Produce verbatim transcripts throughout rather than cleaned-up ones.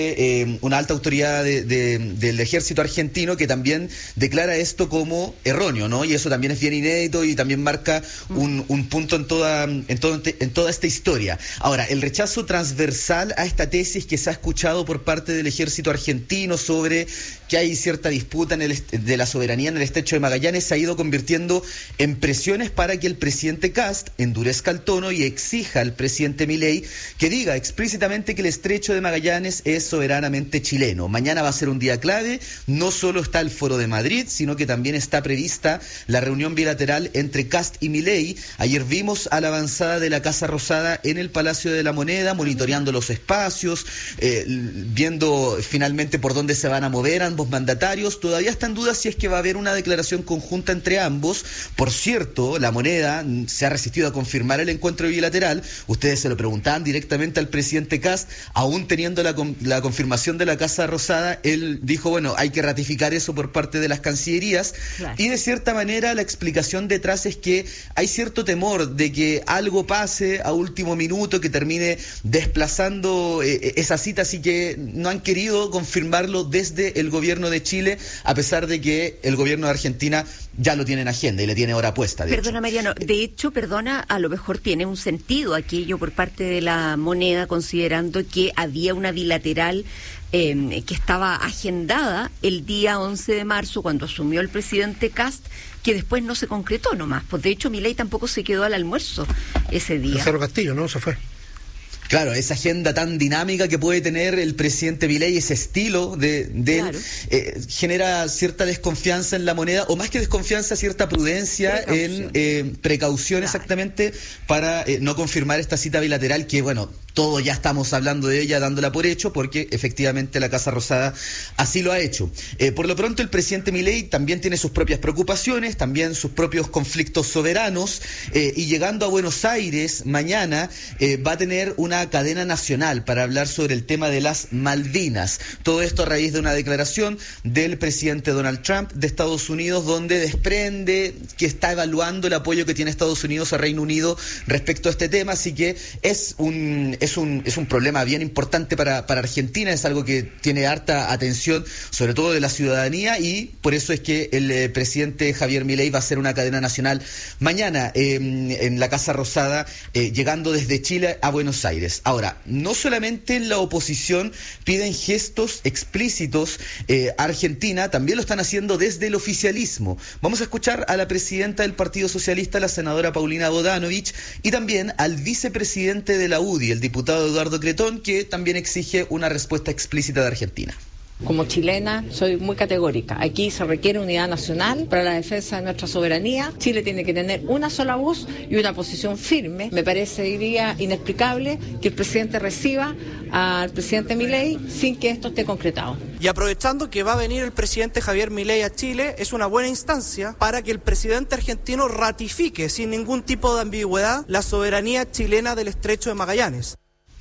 Eh, una alta autoridad de, de, del ejército argentino que también declara esto como erróneo, ¿no? Y eso también es bien inédito y también marca un, un punto en toda, en, todo, en toda esta historia. Ahora, el rechazo transversal a esta tesis que se ha escuchado por parte del ejército argentino sobre que hay cierta disputa en el, de la soberanía en el estrecho de Magallanes se ha ido convirtiendo en presiones para que el presidente Kast endurezca el tono y exija al presidente Milei que diga explícitamente que el estrecho de Magallanes es soberanamente chileno. Mañana va a ser un día clave, no solo está el Foro de Madrid, sino que también está prevista la reunión bilateral entre Kast y Milei. Ayer vimos a la avanzada de la Casa Rosada en el Palacio de la Moneda, monitoreando los espacios, eh, viendo finalmente por dónde se van a mover ambos mandatarios. Todavía está en duda si es que va a haber una declaración conjunta entre ambos. Por cierto, la Moneda se ha resistido a confirmar el encuentro bilateral. Ustedes se lo preguntaban directamente al presidente Kast, aún teniendo la, la confirmación de la Casa Rosada, él dijo, bueno, hay que ratificar eso por parte de las cancillerías, claro. Y de cierta manera la explicación detrás es que hay cierto temor de que algo pase a último minuto que termine desplazando eh, esa cita, así que no han querido confirmarlo desde el gobierno de Chile, a pesar de que el gobierno de Argentina ya lo tiene en agenda y le tiene hora puesta. De perdona, hecho. Mariano, de hecho, perdona, a lo mejor tiene un sentido aquello por parte de la Moneda, considerando que había una bilateral eh, que estaba agendada el día once de marzo, cuando asumió el presidente Kast, que después no se concretó nomás. Pues de hecho, Milei tampoco se quedó al almuerzo ese día. Cerro Castillo, ¿no? Se fue. Claro, esa agenda tan dinámica que puede tener el presidente Milei, ese estilo de, de claro. él, eh, genera cierta desconfianza en la Moneda, o más que desconfianza, cierta prudencia precaución. en eh, precaución claro. exactamente para eh, no confirmar esta cita bilateral que, bueno, todos ya estamos hablando de ella, dándola por hecho, porque efectivamente la Casa Rosada así lo ha hecho. Eh, por lo pronto, el presidente Milei también tiene sus propias preocupaciones, también sus propios conflictos soberanos, eh, y llegando a Buenos Aires mañana eh, va a tener una cadena nacional para hablar sobre el tema de las Malvinas. Todo esto a raíz de una declaración del presidente Donald Trump de Estados Unidos, donde desprende que está evaluando el apoyo que tiene Estados Unidos a Reino Unido respecto a este tema, así que es un es un es un problema bien importante para, para Argentina, es algo que tiene harta atención, sobre todo de la ciudadanía, y por eso es que el eh, presidente Javier Milei va a hacer una cadena nacional mañana eh, en la Casa Rosada, eh, llegando desde Chile a Buenos Aires. Ahora, no solamente en la oposición piden gestos explícitos eh, a Argentina, también lo están haciendo desde el oficialismo. Vamos a escuchar a la presidenta del Partido Socialista, la senadora Paulina Bodanovich, y también al vicepresidente de la U D I, el diputado Eduardo Cretón, que también exige una respuesta explícita de Argentina. Como chilena soy muy categórica. Aquí se requiere unidad nacional para la defensa de nuestra soberanía. Chile tiene que tener una sola voz y una posición firme. Me parecería inexplicable que el presidente reciba al presidente Milei sin que esto esté concretado. Y aprovechando que va a venir el presidente Javier Milei a Chile, es una buena instancia para que el presidente argentino ratifique sin ningún tipo de ambigüedad la soberanía chilena del estrecho de Magallanes.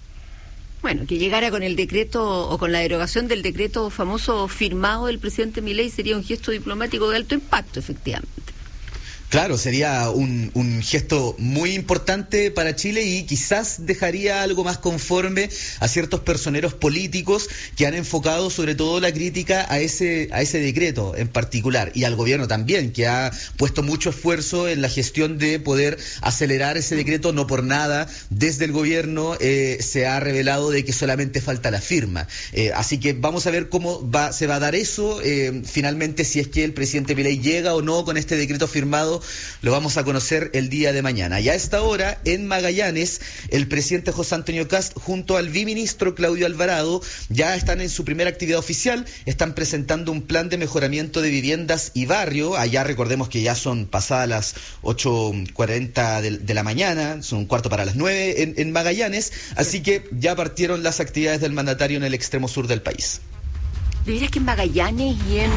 Bueno, que llegara con el decreto o con la derogación del decreto famoso firmado del presidente Milei sería un gesto diplomático de alto impacto, efectivamente. Claro, sería un, un gesto muy importante para Chile y quizás dejaría algo más conforme a ciertos personeros políticos que han enfocado sobre todo la crítica a ese a ese decreto en particular, y al gobierno también, que ha puesto mucho esfuerzo en la gestión de poder acelerar ese decreto. No por nada desde el gobierno eh, se ha revelado de que solamente falta la firma. Eh, así que vamos a ver cómo va se va a dar eso, eh, finalmente, si es que el presidente Milei llega o no con este decreto firmado. Lo vamos a conocer el día de mañana. Y a esta hora, en Magallanes, el presidente José Antonio Kast junto al viceministro Claudio Alvarado ya están en su primera actividad oficial, están presentando un plan de mejoramiento de viviendas y barrio. Allá recordemos que ya son pasadas las ocho cuarenta de, de la mañana, son un cuarto para las nueve en, en Magallanes, así que ya partieron las actividades del mandatario en el extremo sur del país. ¿De veras que en Magallanes y en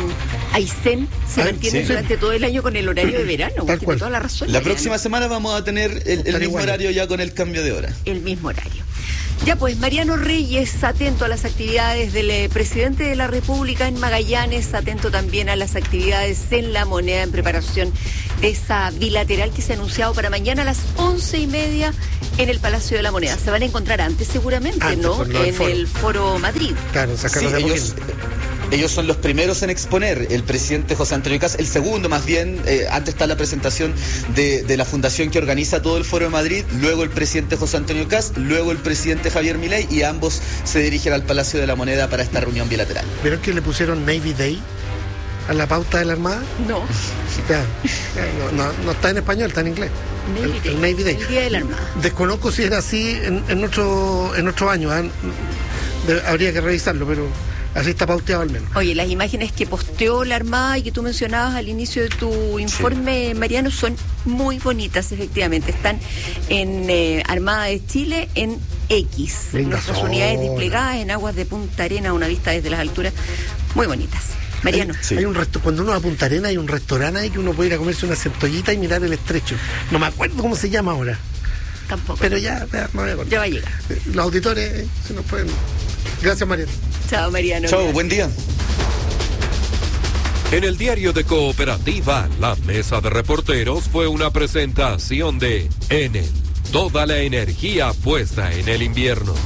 Aysén se Ay, mantienen sí. durante todo el año con el horario de verano? Tal Tiene cual. toda la razón. La Mariano. próxima semana vamos a tener el, el mismo igual. horario ya con el cambio de hora. El mismo horario. Ya pues, Mariano Reyes, atento a las actividades del eh, presidente de la República en Magallanes, atento también a las actividades en La Moneda en preparación de esa bilateral que se ha anunciado para mañana a las once y media en el Palacio de la Moneda. Se van a encontrar antes seguramente, antes, ¿no? En foro. el Foro Madrid. Claro, sacarlos Sí, de ellos, ellos son los primeros en exponer, el presidente José Antonio Kast, el segundo más bien, eh, antes está la presentación de, de la fundación que organiza todo el Foro de Madrid, luego el presidente José Antonio Kast, luego el presidente Javier Milei, y ambos se dirigen al Palacio de la Moneda para esta reunión bilateral. ¿Vieron que le pusieron Navy Day a la pauta de la Armada? No. Ya, ya, no, no, no está en español, está en inglés. Navy el, Day, el Navy Day. el Día de la Armada. Desconozco si era así en, en otro en otro año, ¿eh? De, habría que revisarlo, pero así está pauteado al menos. Oye, las imágenes que posteó la Armada y que tú mencionabas al inicio de tu informe, sí, Mariano, son muy bonitas, efectivamente. Están en eh, Armada de Chile, en X. Linda Nuestras zona. unidades desplegadas en aguas de Punta Arena, una vista desde las alturas muy bonitas. Mariano. Hay, Sí. hay un resto, cuando uno va a Punta Arena hay un restaurante ahí que uno puede ir a comerse una centollita y mirar el estrecho. No me acuerdo cómo se llama ahora, Tampoco. pero ya, ya me voy a acordar. Ya va a llegar. Eh, Los auditores eh, se nos pueden. Gracias, Mariano. Chao, Mariano. Chau, buen día. En el diario de Cooperativa, la mesa de reporteros fue una presentación de Enel. Toda la energía puesta en el invierno.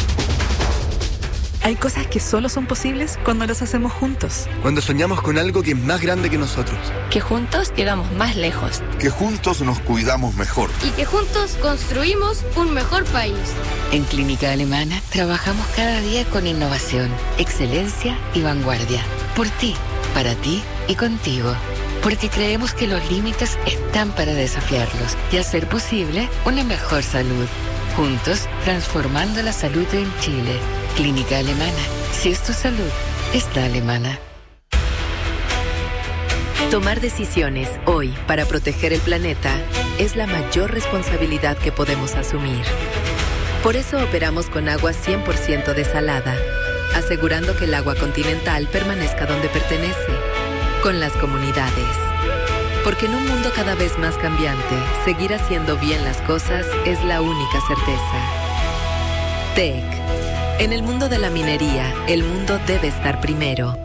Hay cosas que solo son posibles cuando las hacemos juntos. Cuando soñamos con algo que es más grande que nosotros. Que juntos llegamos más lejos. Que juntos nos cuidamos mejor. Y que juntos construimos un mejor país. En Clínica Alemana trabajamos cada día con innovación, excelencia y vanguardia. Por ti, para ti y contigo. Porque creemos que los límites están para desafiarlos y hacer posible una mejor salud. Juntos, transformando la salud en Chile. Clínica Alemana. Si es tu salud, es la alemana. Tomar decisiones hoy para proteger el planeta es la mayor responsabilidad que podemos asumir. Por eso operamos con agua cien por ciento desalada, asegurando que el agua continental permanezca donde pertenece, con las comunidades. Porque en un mundo cada vez más cambiante, seguir haciendo bien las cosas es la única certeza. T E C. En el mundo de la minería, el mundo debe estar primero.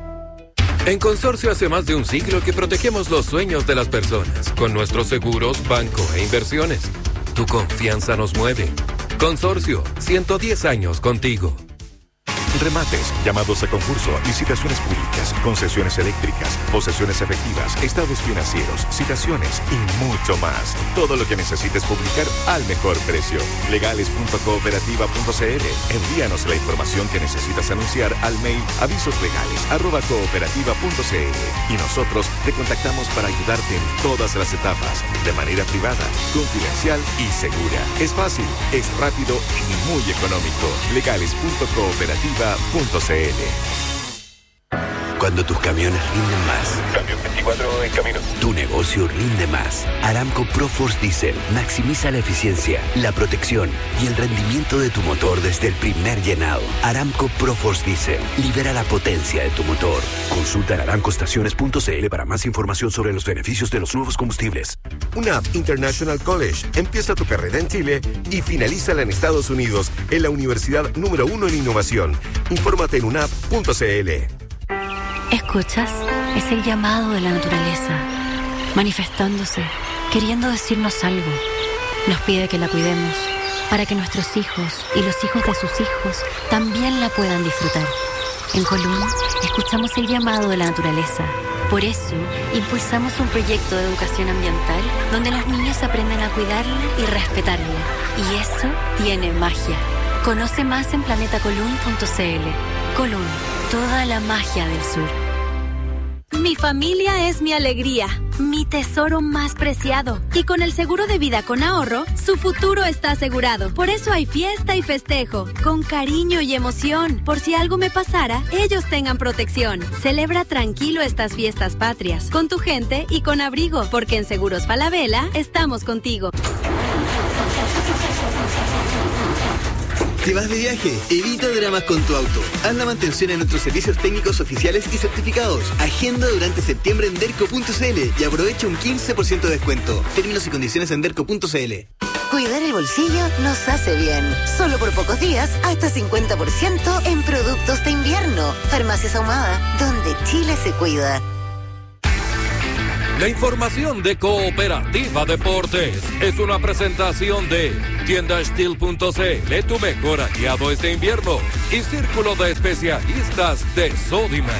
En Consorcio hace más de un siglo que protegemos los sueños de las personas con nuestros seguros, banco e inversiones. Tu confianza nos mueve. Consorcio, ciento diez años contigo. Remates, llamados a concurso, licitaciones públicas, concesiones eléctricas, posesiones efectivas, estados financieros, citaciones y mucho más. Todo lo que necesites publicar al mejor precio. legales punto cooperativa punto c l. Envíanos la información que necesitas anunciar al mail avisoslegales arroba cooperativa punto c l y nosotros te contactamos para ayudarte en todas las etapas, de manera privada, confidencial y segura. Es fácil, es rápido y muy económico. legales punto cooperativa punto c l. Cuando tus camiones rinden más. Camión veinticuatro en camino. Tu negocio rinde más. Aramco ProForce Diesel maximiza la eficiencia, la protección y el rendimiento de tu motor desde el primer llenado. Aramco ProForce Diesel libera la potencia de tu motor. Consulta en aramco estaciones punto c l para más información sobre los beneficios de los nuevos combustibles. U N A P International College empieza tu carrera en Chile y finalízala en Estados Unidos en la universidad número uno en innovación. Infórmate en unap punto c l. ¿Escuchas? Es el llamado de la naturaleza, manifestándose, queriendo decirnos algo. Nos pide que la cuidemos, para que nuestros hijos y los hijos de sus hijos también la puedan disfrutar. En Colún, escuchamos el llamado de la naturaleza. Por eso, impulsamos un proyecto de educación ambiental donde los niños aprenden a cuidarla y respetarla. Y eso tiene magia. Conoce más en planeta colún punto c l. Colún, toda la magia del sur. Mi familia es mi alegría, mi tesoro más preciado. Y con el seguro de vida con ahorro, su futuro está asegurado. Por eso hay fiesta y festejo, con cariño y emoción. Por si algo me pasara, ellos tengan protección. Celebra tranquilo estas fiestas patrias, con tu gente y con abrigo, porque en Seguros Falabella estamos contigo. ¿Te vas de viaje? Evita dramas con tu auto. Haz la mantención en nuestros servicios técnicos oficiales y certificados. Agenda durante septiembre en derco punto c l y aprovecha un quince por ciento de descuento. Términos y condiciones en derco punto c l. Cuidar el bolsillo nos hace bien. Solo por pocos días, hasta cincuenta por ciento en productos de invierno. Farmacias Ahumada, donde Chile se cuida. La información de Cooperativa Deportes es una presentación de tienda steel punto c l, tu mejor aliado este invierno, y Círculo de Especialistas de Sodimac.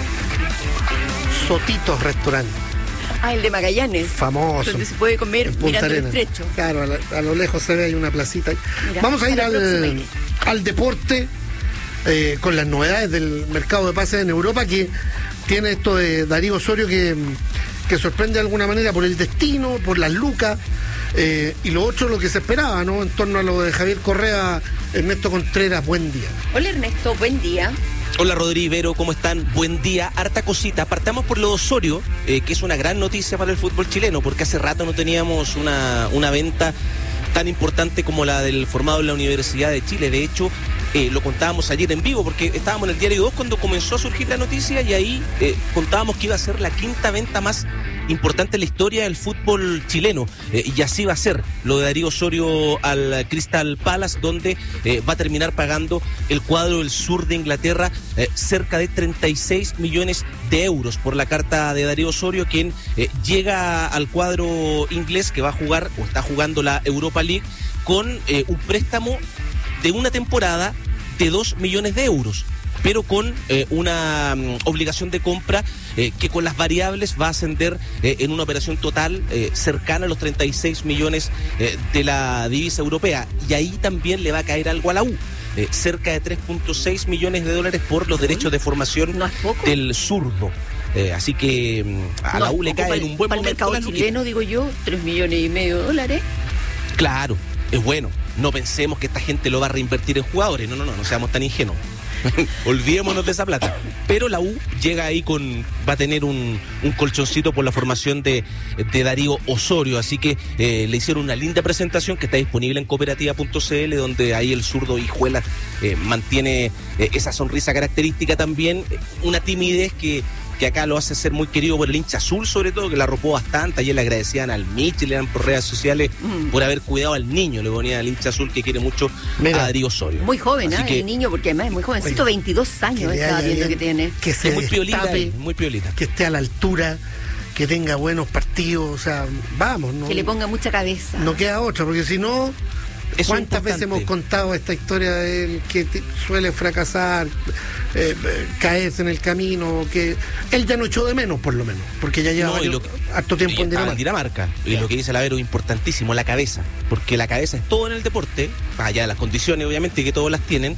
Sotitos Restaurante. Ah, el de Magallanes. Famoso. Donde se puede comer mirando el estrecho. Claro, a, la, a lo lejos se ve ahí una placita. Mira, vamos a ir al, al deporte eh, con las novedades del mercado de pases en Europa, que tiene esto de Darío Osorio que... que sorprende de alguna manera por el destino, por las lucas, eh, y lo otro, lo que se esperaba, ¿no? En torno a lo de Javier Correa. Ernesto Contreras, buen día. Hola Ernesto, buen día. Hola Rodrigo, Vero, ¿cómo están? Buen día, harta cosita. Partamos por lo de Osorio, eh, que es una gran noticia para el fútbol chileno, porque hace rato no teníamos una, una venta tan importante como la del formado en la Universidad de Chile. De hecho, eh, lo contábamos ayer en vivo, porque estábamos en el Diario dos cuando comenzó a surgir la noticia, y ahí eh, contábamos que iba a ser la quinta venta más importante en la historia del fútbol chileno, eh, y así va a ser lo de Darío Osorio al Crystal Palace, donde eh, va a terminar pagando el cuadro del sur de Inglaterra eh, cerca de treinta y seis millones de euros por la carta de Darío Osorio, quien eh, llega al cuadro inglés, que va a jugar o está jugando la Europa League, con eh, un préstamo de una temporada de dos millones de euros, pero con eh, una um, obligación de compra eh, que con las variables va a ascender eh, en una operación total eh, cercana a los treinta y seis millones eh, de la divisa europea. Y ahí también le va a caer algo a la U, eh, cerca de tres punto seis millones de dólares por los derechos de formación ¿No es poco? del zurdo. Eh, así que um, a no, la U le cae en un buen para momento. Para el mercado chileno, digo yo, tres millones y medio de dólares. Claro, es bueno. No pensemos que esta gente lo va a reinvertir en jugadores. No, no, no, no seamos tan ingenuos. Olvidémonos de esa plata. Pero la U llega ahí con, va a tener un, un colchoncito por la formación de, de Darío Osorio, así que eh, le hicieron una linda presentación que está disponible en cooperativa punto c l, donde ahí el zurdo Hijuela eh, mantiene eh, esa sonrisa característica también, una timidez que que acá lo hace ser muy querido por el hincha azul, sobre todo, que la arropó bastante. Ayer le agradecían al Mitch, le dan por redes sociales mm. por haber cuidado al niño, le ponía al hincha azul, que quiere mucho Mira, a Darío Osorio. Muy joven, ¿eh? Que, el niño, porque además es muy jovencito, oye, veintidós años estaba viendo que tiene. Que se muy destape, piolita, muy piolita. Que esté a la altura, que tenga buenos partidos, o sea, vamos. ¿no? Que le ponga mucha cabeza. No queda otra, porque si no... Eso ¿Cuántas veces hemos contado esta historia de él que te, suele fracasar, eh, caerse en el camino? Que él ya no echó de menos, por lo menos, porque ya lleva no, varios, que, harto tiempo en Dinamarca. Dinamarca. Y lo que dice la Vero es importantísimo, la cabeza, porque la cabeza es todo en el deporte, más allá de las condiciones, obviamente, que todos las tienen,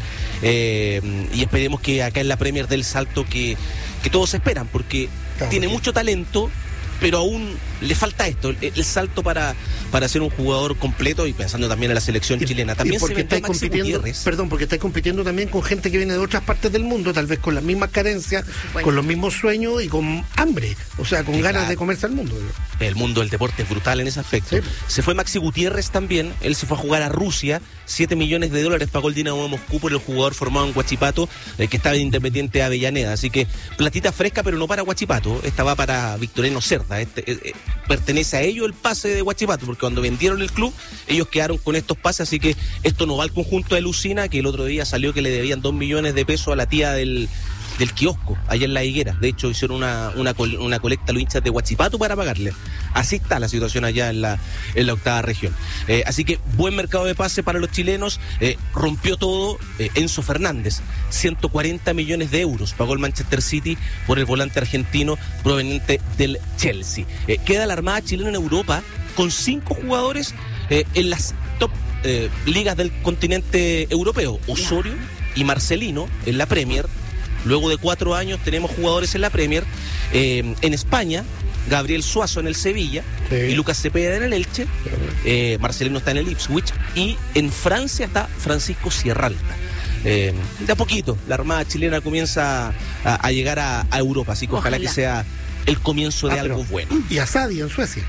eh, y esperemos que acá en la Premier dé el salto que, que todos esperan, porque claro, tiene que... mucho talento, pero aún le falta esto, el, el salto para, para ser un jugador completo, y pensando también en la selección y, chilena. También y porque se estáis compitiendo, perdón, porque estáis compitiendo también con gente que viene de otras partes del mundo, tal vez con las mismas carencias, bueno. con los mismos sueños y con hambre, o sea, con sí, ganas claro. de comerse al mundo. El mundo del deporte es brutal en ese aspecto. Sí. Se fue Maxi Gutiérrez también, él se fue a jugar a Rusia, siete millones de dólares pagó el Dinamo de Moscú por el jugador formado en Huachipato, eh, que estaba en Independiente de Avellaneda, así que platita fresca, pero no para Huachipato, esta va para Victoriano Cerda, este, eh, eh, pertenece a ellos el pase de Huachipato, porque cuando vendieron el club, ellos quedaron con estos pases, así que esto no va al conjunto de Lucina, que el otro día salió que le debían dos millones de pesos a la tía del, del kiosco, allá en La Higuera. De hecho, hicieron una, una, una colecta a los hinchas de Huachipato para pagarle. Así está la situación allá en la, en la octava región. Eh, así que buen mercado de pase para los chilenos, eh, rompió todo eh, Enzo Fernández, ciento cuarenta millones de euros pagó el Manchester City por el volante argentino proveniente del Chelsea. Eh, queda la Armada chilena en Europa con cinco jugadores eh, en las top eh, ligas del continente europeo, Osorio y Marcelino en la Premier. Luego de cuatro años tenemos jugadores en la Premier. Eh, en España, Gabriel Suazo en el Sevilla, sí. y Lucas Cepeda en el Elche, eh, Marcelino está en el Ipswich, y en Francia está Francisco Sierralta. Eh, de a poquito la Armada chilena comienza a, a llegar a, a Europa, así que ojalá, ojalá que sea el comienzo de ah, algo bueno. Y a Sadi en Suecia.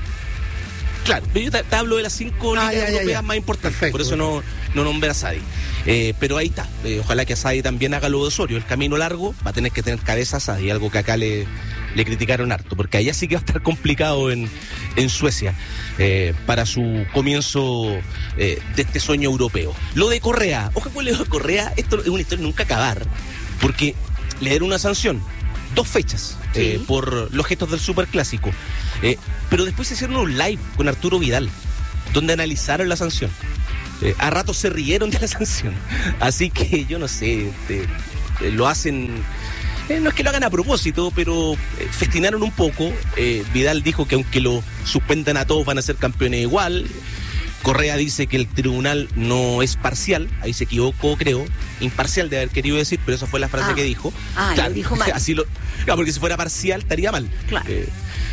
Claro, pero yo te, te hablo de las cinco ah, ligas ya, europeas ya, ya. más importantes, perfecto, por eso no, no nombré a Sadi. Eh, pero ahí está, eh, ojalá que Sadi también haga lo de Osorio. El camino largo va a tener que tener cabeza a Sadi, algo que acá le, le criticaron harto, porque allá sí que va a estar complicado en, en Suecia eh, para su comienzo eh, de este sueño europeo. Lo de Correa, ojo con lo de Correa, esto es una historia nunca acabar, porque le dieron una sanción, dos fechas, sí. eh, por los gestos del Superclásico, eh, pero después se hicieron un live con Arturo Vidal, donde analizaron la sanción. Eh, a ratos se rieron de la sanción, así que yo no sé, te, te, lo hacen... Eh, no es que lo hagan a propósito, pero eh, festinaron un poco. Eh, Vidal dijo que aunque lo suspendan a todos van a ser campeones igual. Correa dice que el tribunal no es parcial, ahí se equivocó, creo. Imparcial de haber querido decir, pero esa fue la frase ah, que dijo. Ah, claro, lo dijo mal. Así lo, claro, porque si fuera parcial estaría mal. Claro. Eh,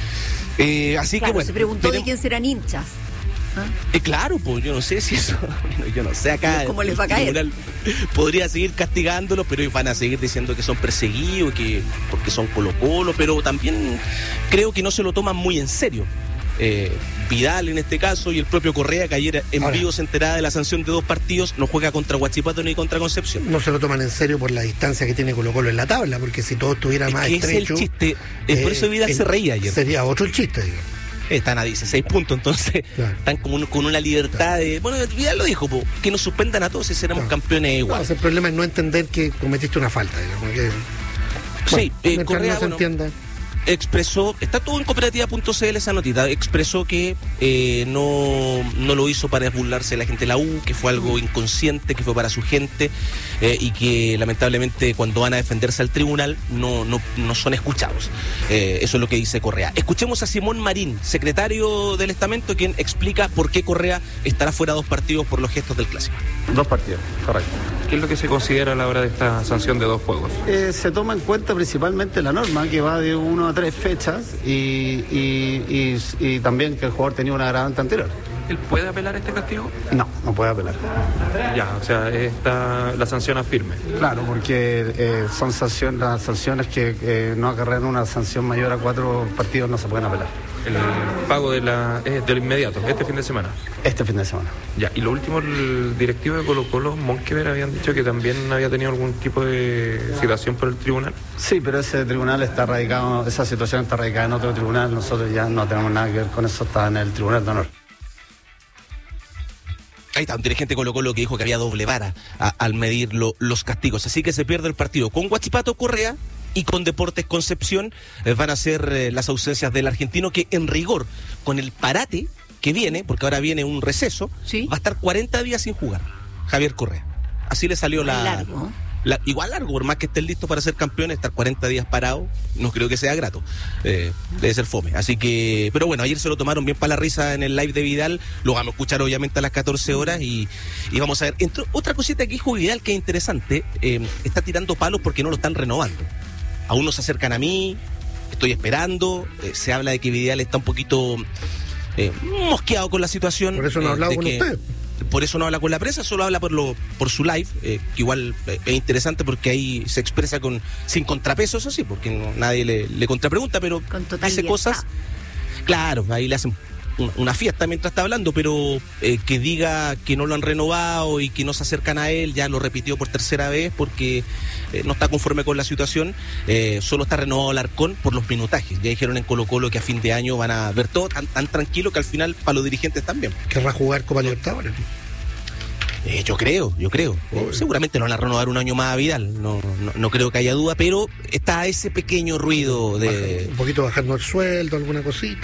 eh, así claro, que bueno. Se preguntó tenemos... de quién serán hinchas. ¿Ah? Eh, claro, pues yo no sé si eso, yo no sé acá. ¿Cómo les va a caer? Podría seguir castigándolos, pero ellos van a seguir diciendo que son perseguidos, que porque son Colo-Colo, pero también creo que no se lo toman muy en serio. Eh, Vidal en este caso y el propio Correa, que ayer en Ahora, vivo se enteraba de la sanción de dos partidos, no juega contra Huachipato ni contra Concepción. No se lo toman en serio por la distancia que tiene Colo-Colo en la tabla, porque si todo estuviera es más que estrecho... Es el chiste, eh, por eso Vidal el, se reía ayer. Sería otro el chiste, digamos. Están a dieciséis puntos, entonces claro. Están como un, con una libertad claro. de... Bueno, Vidal lo dijo, po, que nos suspendan a todos y seremos claro. campeones igual. No, el problema es no entender que cometiste una falta, digamos. Que, sí, bueno, eh, Correa, no se bueno, entienda. Expresó, está todo en cooperativa punto c l esa notita, expresó que eh, no, no lo hizo para burlarse de la gente de la U, que fue algo inconsciente, que fue para su gente eh, y que lamentablemente cuando van a defenderse al tribunal no, no, no son escuchados. Eh, eso es lo que dice Correa. Escuchemos a Simón Marín, secretario del estamento, quien explica por qué Correa estará fuera dos partidos por los gestos del Clásico. Dos partidos, correcto. ¿Qué es lo que se considera a la hora de esta sanción de dos juegos? Eh, se toma en cuenta principalmente la norma, que va de uno a tres fechas y, y, y, y también que el jugador tenía una agravante anterior. ¿Él puede apelar este castigo? No, no puede apelar. Ya, o sea, esta, la sanción es firme. Claro, porque eh, son sanción, las sanciones que eh, no acarrean una sanción mayor a cuatro partidos no se pueden apelar. El pago de la es del inmediato, este fin de semana. Este fin de semana. Ya, y lo último, el directivo de Colo-Colo, Monkever, habían dicho que también había tenido algún tipo de citación por el tribunal. Sí, pero ese tribunal está radicado, esa situación está radicada en otro tribunal, nosotros ya no tenemos nada que ver con eso, está en el Tribunal de Honor. Ahí está, un dirigente Colo-Colo que dijo que había doble vara a, al medir lo, los castigos, así que se pierde el partido con Huachipato, Correa y con Deportes Concepción. Eh, van a ser eh, las ausencias del argentino, que en rigor, con el parate que viene, porque ahora viene un receso, ¿sí? Va a estar cuarenta días sin jugar Javier Correa. Así le salió la, largo. la... Igual largo, por más que estén listos para ser campeones, estar cuarenta días parado, no creo que sea grato. Eh, debe ser fome. Así que, pero bueno, ayer se lo tomaron bien para la risa en el live de Vidal, lo vamos a escuchar obviamente a las catorce horas y, y vamos a ver. Entró, otra cosita que dijo Vidal que es interesante, eh, está tirando palos porque no lo están renovando. Aún no se acercan a mí, estoy esperando, eh, se habla de que Vidal está un poquito eh, mosqueado con la situación. Por eso no ha eh, hablado con que, usted. Por eso no habla con la prensa, solo habla por lo por su live, eh, que igual eh, es interesante porque ahí se expresa con sin contrapeso, eso sí, porque no, nadie le, le contrapregunta, pero dice cosas. Claro, ahí le hacen una fiesta mientras está hablando, pero eh, que diga que no lo han renovado y que no se acercan a él, ya lo repitió por tercera vez porque eh, no está conforme con la situación. Eh, solo está renovado Alarcón por los minutajes. Ya dijeron en Colo-Colo que a fin de año van a ver todo tan, tan tranquilo que al final para los dirigentes también. ¿Querrá jugar Copa Libertadores? Eh, yo creo, yo creo. Eh, seguramente no van a renovar un año más a Vidal, no, no, no creo que haya duda, pero está ese pequeño ruido de... Baja, un poquito bajando el sueldo, alguna cosita.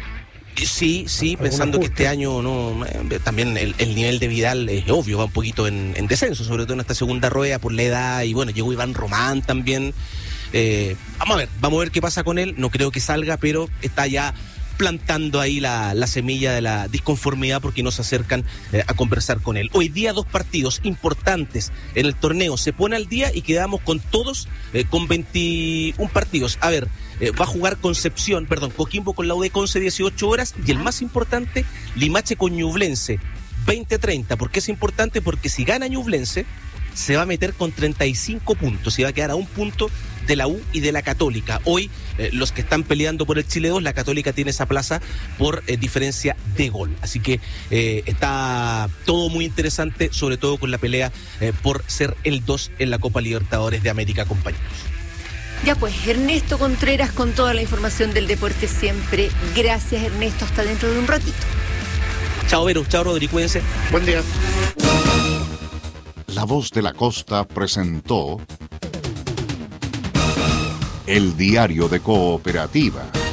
Sí, sí, pensando que este año no eh, también el, el nivel de Vidal es obvio, va un poquito en, en descenso, sobre todo en esta segunda rueda por la edad, y bueno, llegó Iván Román también. Eh, vamos a ver, vamos a ver qué pasa con él, no creo que salga, pero está ya plantando ahí la, la semilla de la disconformidad porque no se acercan eh, a conversar con él. Hoy día dos partidos importantes en el torneo, se pone al día y quedamos con todos eh, con veintiún partidos. A ver, eh, va a jugar Concepción, perdón, Coquimbo con la U D Conce dieciocho horas y el más importante, Limache con Ñublense veinte treinta. ¿Por qué es importante? Porque si gana Ñublense se va a meter con treinta y cinco puntos y va a quedar a un punto de la U y de la Católica. Hoy eh, los que están peleando por el Chile dos, la Católica tiene esa plaza por eh, diferencia de gol. Así que eh, está todo muy interesante, sobre todo con la pelea eh, por ser el dos en la Copa Libertadores de América, compañeros. Ya pues, Ernesto Contreras con toda la información del deporte siempre. Gracias, Ernesto. Hasta dentro de un ratito. Chao, Vero. Chao, Rodri. Cuídense. Buen día. La Voz de la Costa presentó El Diario de Cooperativa.